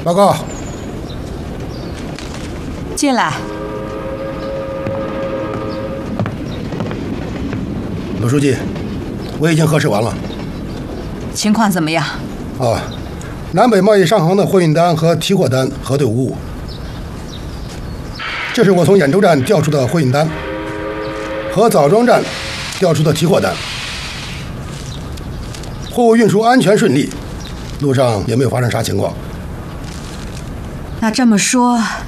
报告。 进来。 鲁书记，我已经核实完了。 情况怎么样？ 南北贸易商行的货运单和提货单核对无误。这是我从兖州站调出的货运单和枣庄站调出的提货单，货物运输安全顺利，路上也没有发生啥情况。 那这么说，